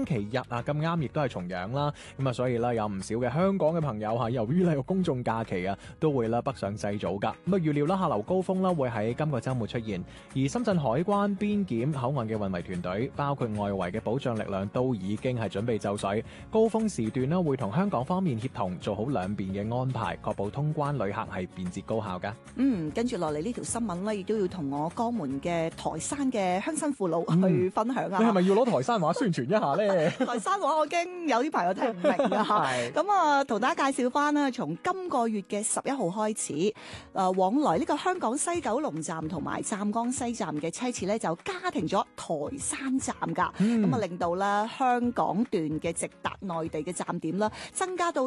星期日啊，咁啱亦都係重陽啦，咁啊所以咧有唔少嘅香港嘅朋友嚇，由於呢個公眾假期啊，都會咧北上祭祖㗎。咁啊預料啦，客流高峰啦會喺今個週末出現，而深圳海關邊檢口岸嘅運維團隊，包括外圍嘅保障力量，都已經係準備就緒。高峰時段呢會同香港方面協同，做好兩邊嘅安排，確保通關旅客係便捷高效㗎。 跟住落嚟呢條新聞咧，亦都要同我江門嘅台山嘅鄉親父老去分享啊！ 你係咪要攞台山話宣傳一下咧？ 台山話我驚有啲朋友聽唔明啊！咁啊，同大家介紹翻啦，從今個月嘅11號開始，往來呢個香港西九龍站同埋湛江西站嘅車次咧就加停咗台山站㗎，咁啊令到咧香港段嘅直達內地嘅站點啦增加到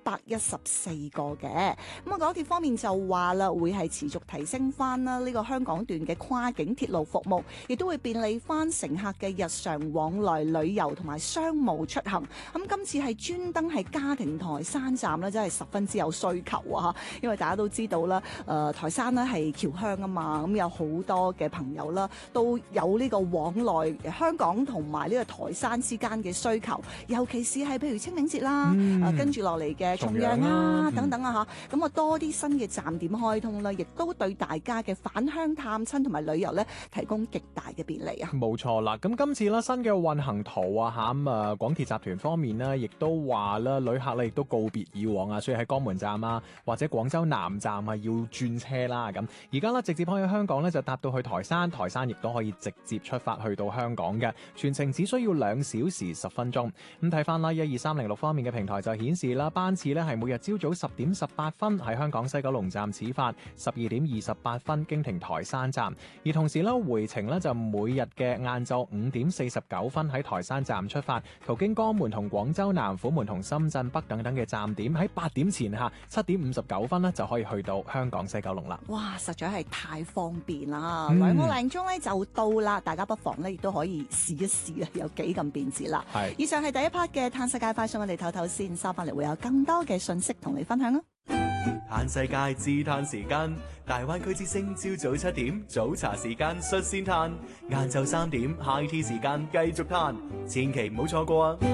114個嘅。咁啊，港鐵方面就話啦，會係持續提升翻啦呢個香港段嘅跨境鐵路服務，亦都會便利翻乘客嘅日常往來旅遊同埋商務出行。咁今次係專登係加停台山站咧，真係十分之有需求啊！因為大家都知道啦，台山咧係僑鄉啊嘛，咁有好多嘅朋友啦，都有呢個往來香港同埋呢個台山之間嘅需求，尤其是係譬如清明節啦，跟住落嚟嘅重陽啊等等啊嚇，咁啊多啲新嘅站點開通啦，亦都對大家嘅返鄉探親同埋旅遊咧提供極大嘅便利啊！ 冇錯啦，咁今次啦新嘅運行圖啊嚇，咁啊廣鐵集團方面呢，亦都話啦，旅客咧亦都告別以往啊，所以喺江門站啊或者廣州南站啊要轉車啦咁。而家咧直接可以香港咧就搭到去台山，台山亦都可以直接出發去到香港嘅，全程只需要2小時10分鐘。咁睇翻啦12306方面嘅平台就顯示啦，班次咧係每日朝早10點18分喺香港西九龍站始發，12點28分經停台山站，而同時咧回程咧就每日嘅晏晝5點49分喺台山站出發，途經江門同廣州南、虎門同深圳北等等嘅站點，喺8點前7點59分咧就可以去到香港西九龍啦。 哇，實在係太方便啦！2個零鐘咧就到啦，大家不妨咧亦都可以試一試啊，有幾咁便捷啦。以上係第一 part 嘅嘆世界快訊，我哋唞唞先，收翻嚟會有更多嘅信息同你分享啊！ 嘆世界自嘆時間，大灣區之聲朝早7點早茶時間率先嘆，晏晝3點 high tea 時間繼續嘆，千祈唔好錯過啊！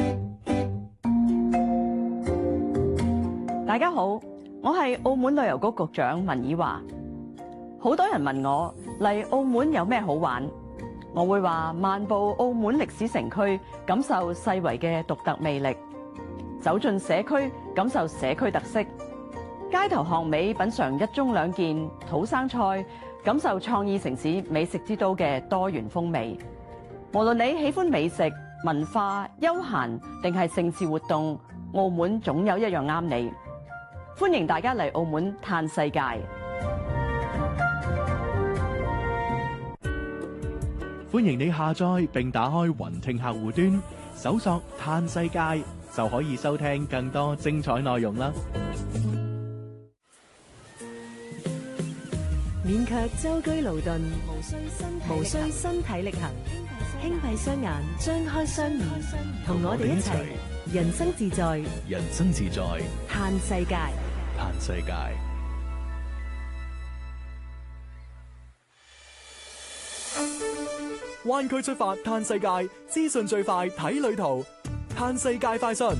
大家好，我係澳門旅遊局局長文綺華。好多人問我嚟澳門有咩好玩，我會話漫步澳門歷史城區，感受世遺嘅獨特魅力；走進社區，感受社區特色；街頭巷尾品嚐一盅兩件土生菜，感受創意城市美食之都嘅多元風味。無論你喜歡美食、文化、休閒定係盛事活動，澳門總有一樣啱你。歡迎大家嚟澳門嘆世界。 歡迎你下載並打開雲聽客戶端，搜索嘆世界就可以收聽更多精彩內容啦。 勉強舟車勞頓，無需身體力行，輕閉雙眼，張開雙耳，同我哋一齊人生自在， 人生自在， 嘆世界。 嘆世界。灣區出發嘆世界，資訊最快睇旅途，嘆世界快訊。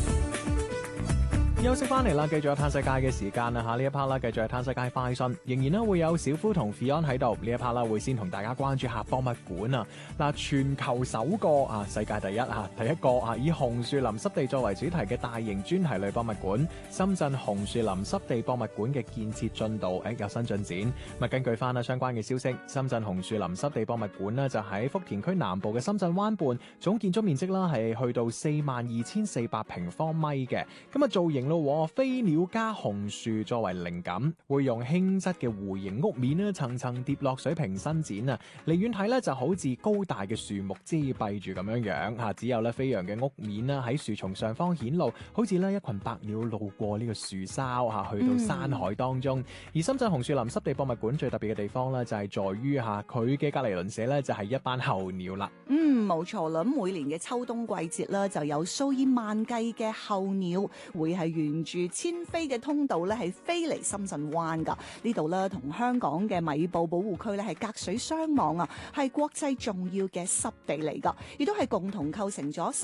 休息翻嚟啦，繼續有嘆世界嘅時間啦嚇，呢一 part 啦，繼續係嘆世界快訊，仍然咧會有小夫同 Fion 喺度，呢一 part 啦會先同大家關注下博物館啊。嗱，全球首個世界第一個以紅樹林濕地作為主題嘅大型專題類博物館——深圳紅樹林濕地博物館嘅建設進度有新進展。咁根據翻相關嘅消息，深圳紅樹林濕地博物館呢就喺福田區南部嘅深圳灣畔，總建築面積啦係去到42,400平方米嘅。咁啊造型飛鳥加紅樹作為靈感，會用輕質嘅弧形屋面咧層層疊落水平伸展啊！離遠睇咧就好似高大嘅樹木遮蔽住咁樣嚇，只有咧飛揚嘅屋面啦喺樹叢上方顯露，好似咧一群白鳥路過呢個樹梢嚇，去到山海當中。而深圳紅樹林濕地博物館最特別嘅地方咧就係在於佢嘅隔離鄰舍咧就係一班候鳥啦。 冇錯啦，每年嘅秋冬季節啦，就有數以萬計嘅候鳥會係沿住遷飛嘅通道咧，係飛嚟深圳灣㗎。呢度咧同香港嘅米埔保護區咧係隔水相望啊，係國際重要嘅濕地嚟㗎，亦都係共同構成咗